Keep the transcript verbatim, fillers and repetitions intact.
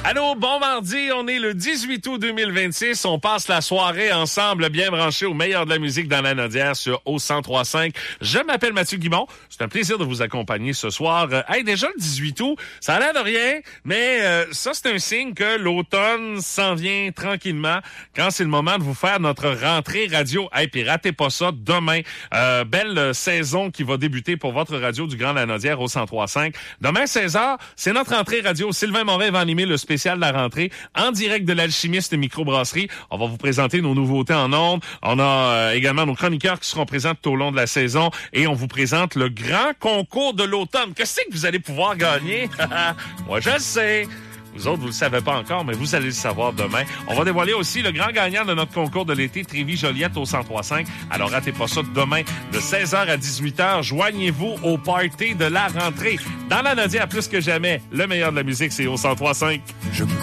Allô, bon mardi, on est le dix-huit août deux mille vingt-six. On passe la soirée ensemble, bien branchés au meilleur de la musique dans la Nodière sur O cent trois cinq. Je m'appelle Mathieu Guimond. C'est un plaisir de vous accompagner ce soir. Euh, hey, déjà le dix-huit août, ça a l'air de rien, mais euh, ça, c'est un signe que l'automne s'en vient tranquillement quand c'est le moment de vous faire notre rentrée radio. Hey, puis ratez pas ça demain. Euh, belle saison qui va débuter pour votre radio du Grand Lanaudière au cent trois cinq. Demain, seize heures, c'est notre rentrée radio. Sylvain Morin va animer le spécial de la rentrée en direct de l'Alchimiste Microbrasserie. On va vous présenter nos nouveautés en ondes. On a euh, également nos chroniqueurs qui seront présents tout au long de la saison et on vous présente le grand concours de l'automne. Qu'est-ce que vous allez pouvoir gagner? Moi, je le sais. Vous autres, vous le savez pas encore, mais vous allez le savoir demain. On va dévoiler aussi le grand gagnant de notre concours de l'été, Trévis-Joliette au cent trois cinq. Alors, ratez pas ça demain, de seize heures à dix-huit heures. Joignez-vous au party de la rentrée. Dans la Nodière, plus que jamais, le meilleur de la musique, c'est au cent trois cinq. Je